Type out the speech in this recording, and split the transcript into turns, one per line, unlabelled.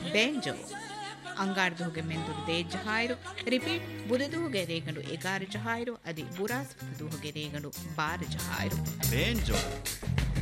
ಬೇಂಜೋ ಅಂಗಾರ್ದುಹುಗೆ ಮೆಂದುರು they ಜಹಾಯಿರು repeat ಬುದದುಹುಗೆ ರೇಗಂಡು 11 ಜಹಾಯಿರು ಅದಿ ಬುರಾಸ್ ದುಹುಗೆ ರೇಗಂಡು 12 ಜಹಾಯಿರು
ಬೇಂಜೋ